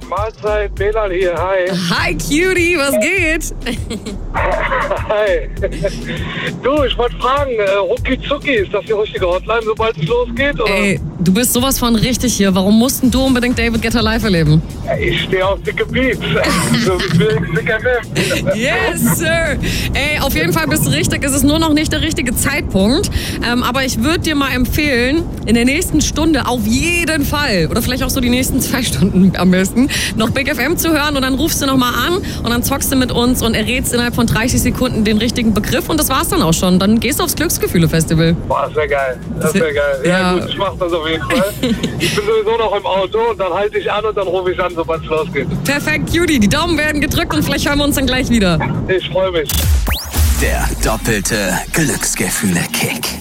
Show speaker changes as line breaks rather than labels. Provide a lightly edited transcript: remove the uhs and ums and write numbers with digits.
Mahlzeit, Belal hier, hi.
Hi Cutie, was geht?
Hi. Du, ich wollte fragen, Rucki Zucki, ist das die richtige Hotline, sobald es losgeht? Oder?
Ey, du bist sowas von richtig hier. Warum mussten du unbedingt David Guetta live erleben?
Ich stehe auf dicke Beats. So wie dicker FM.
Yes, Sir. Ey, auf jeden Fall bist du richtig. Es ist nur noch nicht der richtige Zeitpunkt. Aber ich würde dir mal empfehlen, in der nächsten Stunde auf jeden Fall, oder vielleicht auch so die nächsten 2 Stunden am besten, noch Big FM zu hören und dann rufst du nochmal an und dann zockst du mit uns und errätst innerhalb von 30 Sekunden den richtigen Begriff und das war's dann auch schon. Dann gehst du aufs Glücksgefühle-Festival.
Boah, das wäre geil. Das wäre geil. Ja, gut, ich mach das auf jeden Fall. Ich bin sowieso noch im Auto und dann halte ich an und dann rufe ich an, sobald es losgeht.
Perfekt, Judy. Die Daumen werden gedrückt und vielleicht hören wir uns dann gleich wieder.
Ich freue mich.
Der doppelte Glücksgefühle-Kick.